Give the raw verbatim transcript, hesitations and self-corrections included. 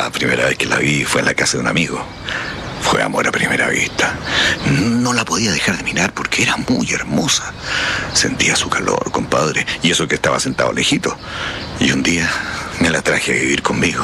La primera vez que la vi fue en la casa de un amigo. Fue amor a primera vista. No la podía dejar de mirar porque era muy hermosa. Sentía su calor, compadre, y eso que estaba sentado lejito. Y un día me la traje a vivir conmigo.